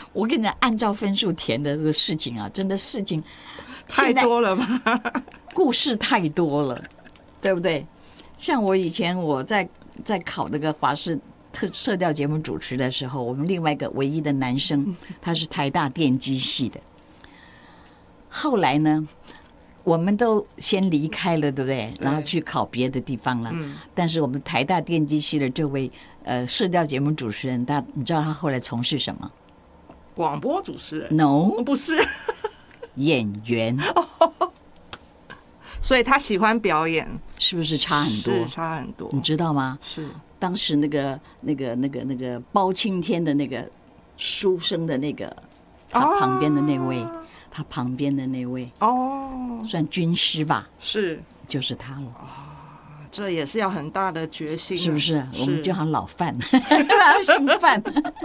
我跟你讲，按照分数填的这个事情啊，真的事情太多了吧？ 故事太多了，对不对？像我以前在考那个华视社调节目主持的时候，我们另外一个唯一的男生，他是台大电机系的。后来呢，我们都先离开了，对不对？然后去考别的地方了。但是我们台大电机系的这位社调节目主持人，你知道他后来从事什么？ 广播主持人 ？No， 不是演员。 所以他喜欢表演， 是不是差很多？ 是差很多， 你知道吗？ 是当时那个包青天的那个书生的那个他旁边的那位，他旁边的那位算军师吧？ 是， 就是他了。 这也是要很大的决心， 是不是？我们叫他老范，他姓范，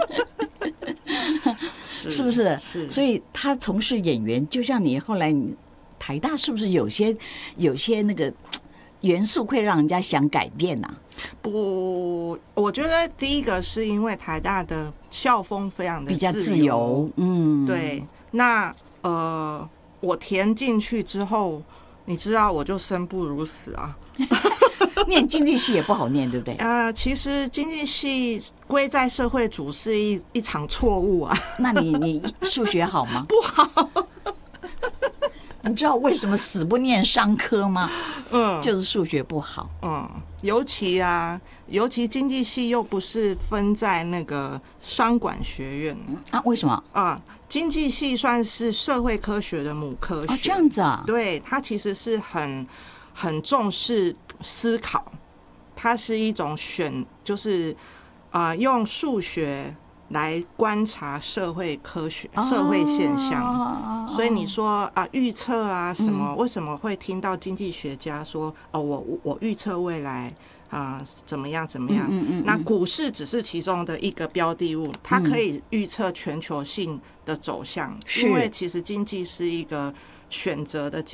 是不是？所以他从事演员，就像你后来你台大是不是有些那个元素会让人家想改变啊？ 不，我觉得第一个是因为台大的校风非常的比较自由， 对。那我填进去之后，你知道我就生不如死啊。 念经济系也不好念，对不对？ 其实经济系归在社会组是一场错误啊。 那你数学好吗？ 不好。 你知道为什么死不念商科吗？就是数学不好。 尤其经济系又不是分在那个商管学院为什么经济系算是社会科学的母科学。 这样子啊？ 对，它其实是很重视思考，它是一种就是用数学来观察社会科学、社会现象。所以你说预测什么？为什么会听到经济学家说我预测未来怎么样怎么样？那股市只是其中的一个标的物，它可以预测全球性的走向。因为其实经济是一个选择的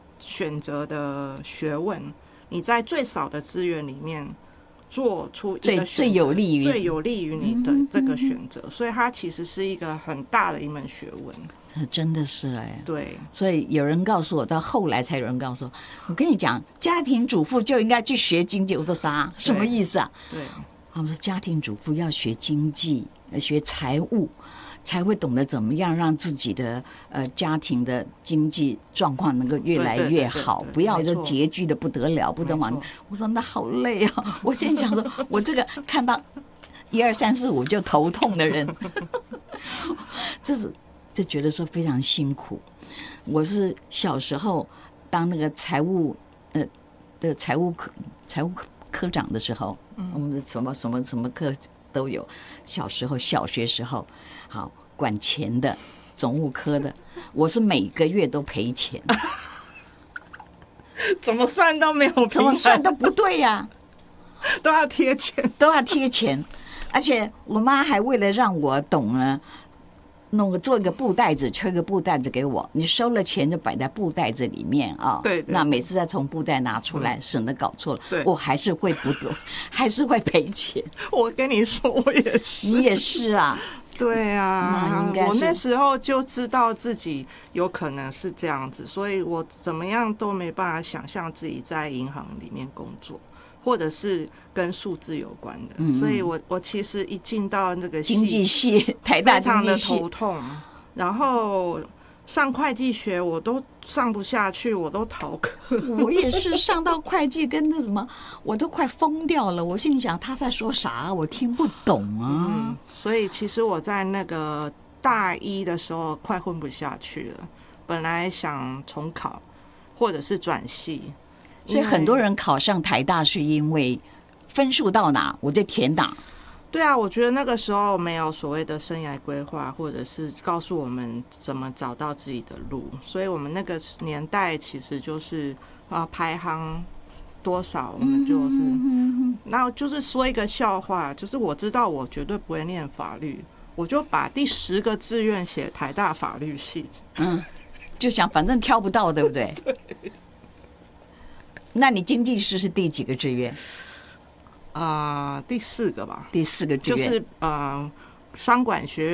学问，你在最少的资源里面做出一个最有利于你的这个选择，所以它其实是一个很大的一门学问。 真的是对， 所以有人告诉我，到后来才有人告诉我跟你讲，家庭主妇就应该去学经济。我说啥？什么意思啊？ 对， 他们说家庭主妇要学经济，学财务，才会懂得怎么样让自己的家庭的经济状况能够越来越好，不要就拮据的不得了，不得往。我说那好累啊！我现在想说，我这个看到1、2、3、4、5就头痛的人，就觉得说非常辛苦。我是小时候当那个财务科长的时候，我们什么课都有。小学时候，好管钱的总务科的，我是每个月都赔钱， 怎么算都没有平， 怎么算都不对呀， 都要贴钱， 而且我妈还为了让我懂呢，做一个布袋子，吹个布袋子给我，你收了钱就摆在布袋子里面啊。 对， 那每次再从布袋拿出来，省得搞错了。 对， 我还是会不对，还是会赔钱。 我跟你说，我也是。 你也是啊？ 对啊， 我那时候就知道自己有可能是这样子，所以我怎么样都没办法想象自己在银行里面工作，或者是跟数字有关的。所以我其实一进到那个经济系，台大经济系， 非常的头痛。然后上会计学我都上不下去，我都逃课。 我也是上到会计跟那什么，我都快疯掉了。我心里想他在说啥，我听不懂啊。 所以其实我在那个大一的时候快混不下去了，本来想重考或者是转系。 所以很多人考上台大是因为分数到哪我就填哪。 对啊，我觉得那个时候没有所谓的生涯规划，或者是告诉我们怎么找到自己的路，所以我们那个年代其实就是排行多少我们就是，那就是说一个笑话，就是我知道我绝对不会念法律，我就把第10个志愿写台大法律系， 就想反正挑不到，对不对？ 对。 那你经济师是第几个志愿？ 第4个吧。 第4个志愿就是商管学